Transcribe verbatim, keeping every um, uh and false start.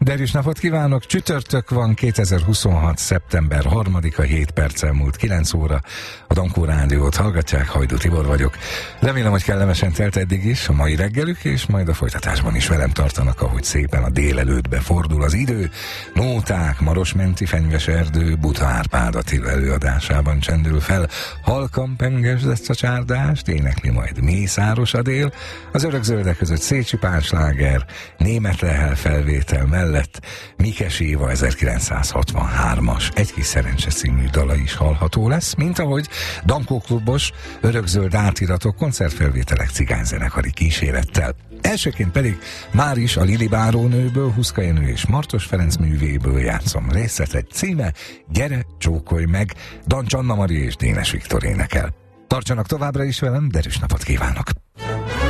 Derűs napot kívánok! Csütörtök van, kétezer-huszonhat. szeptember harmadika, hét perccel múlt kilenc óra. A Dankó Rádiót hallgatják, Hajdú Tibor vagyok. Remélem, hogy kellemesen telt eddig is a mai reggelük, és majd a folytatásban is velem tartanak, ahogy szépen a délelőttbe fordul az idő. Nóták, Marosmenti fenyves erdő, Buta Árpád Attila előadásában csendül fel. Halkan penges lesz a csárdást, énekli majd Mészáros Adél. Az örökzöldek között Szécsi Pál sláger, Német Lehel felvétel mellett Mikes Éva ezerkilencszázhatvanhármas Egy kis szerencse című dala is hallható lesz, mint ahogy Dankó klubos örökzöld átiratok, koncertfelvételek cigányzenekari kísérettel. Elsőként pedig már is a Lili Bárónőből, Huszka Jenő és Martos Ferenc művéből játszom részletet, címe Gyere, csókolj meg, Dancs Anna Mari és Dénes Viktor énekel. Tartsanak továbbra is velem, derűs napot kívánok!